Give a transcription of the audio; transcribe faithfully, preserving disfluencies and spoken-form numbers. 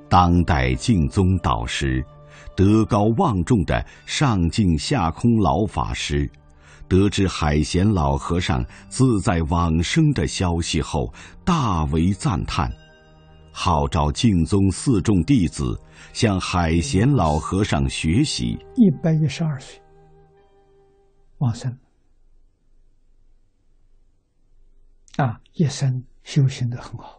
当代净宗导师，德高望重的上净下空老法师，得知海贤老和尚自在往生的消息后，大为赞叹，号召净宗四众弟子向海贤老和尚学习。 一百一十二岁往生啊，一生修行得很好。